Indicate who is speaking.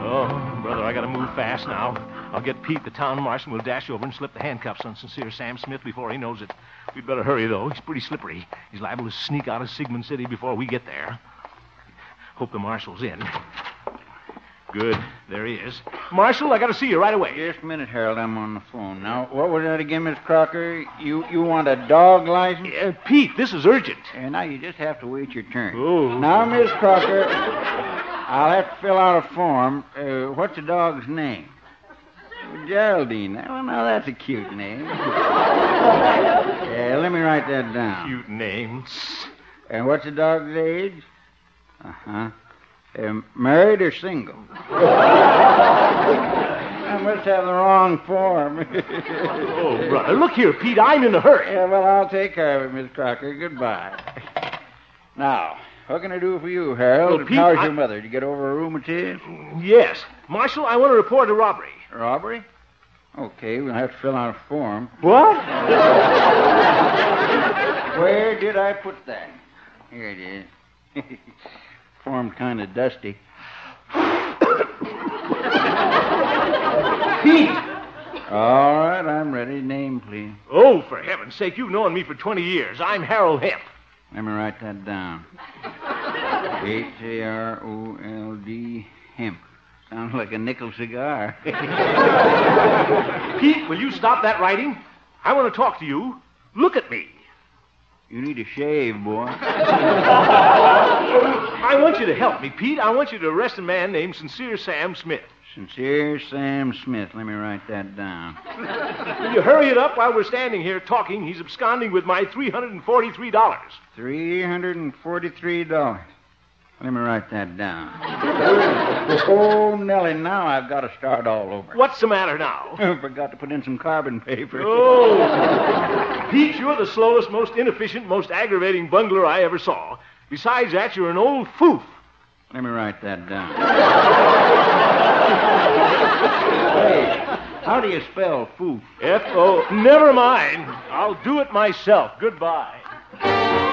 Speaker 1: Oh, brother, I gotta move fast now. I'll get Pete, the town marshal, and we'll dash over and slip the handcuffs on Sincere Sam Smith before he knows it. We'd better hurry, though. He's pretty slippery. He's liable to sneak out of Sigmund City before we get there. Hope the marshal's in. Good. There he is. Marshal, I gotta see you right away.
Speaker 2: Just a minute, Harold. I'm on the phone. Now, what was that again, Miss Crocker? You want a dog license?
Speaker 1: Pete, this is urgent.
Speaker 2: Now, you just have to wait your turn.
Speaker 1: Oh.
Speaker 2: Now, Miss Crocker, I'll have to fill out a form. What's the dog's name? Geraldine. Well, now, that's a cute name. Let me write that down.
Speaker 1: Cute name.
Speaker 2: And what's the dog's age? Uh-huh. Married or single? I must have the wrong form.
Speaker 1: Oh, brother, look here, Pete. I'm in a hurry.
Speaker 2: Yeah, well, I'll take care of it, Miss Crocker. Goodbye. Now, what can I do for you, Harold?
Speaker 1: Well, Pete,
Speaker 2: how's your mother? Did you get over a rheumatism?
Speaker 1: Yes. Marshal, I want to report a robbery.
Speaker 2: Robbery? Okay, we'll have to fill out a form.
Speaker 1: What?
Speaker 2: Where did I put that? Here it is. Form's kind of dusty.
Speaker 1: Pete!
Speaker 2: All right, I'm ready. Name, please.
Speaker 1: Oh, for heaven's sake, you've known me for 20 years. I'm Harold Hemp.
Speaker 2: Let me write that down. Harold Hemp. Sounds like a nickel cigar.
Speaker 1: Pete, will you stop that writing? I want to talk to you. Look at me.
Speaker 2: You need a shave, boy.
Speaker 1: I want you to help me, Pete. I want you to arrest a man named Sincere Sam Smith.
Speaker 2: Sincere Sam Smith. Let me write that down.
Speaker 1: Will you hurry it up while we're standing here talking? He's absconding with my $343.
Speaker 2: $343. Let me write that down. Oh, Nellie, now I've got to start all over.
Speaker 1: What's the matter now?
Speaker 2: I forgot to put in some carbon paper.
Speaker 1: Oh. Pete, you're the slowest, most inefficient, most aggravating bungler I ever saw. Besides that, you're an old foof.
Speaker 2: Let me write that down. Hey, how do you spell foof?
Speaker 1: F-O... Never mind. I'll do it myself. Goodbye.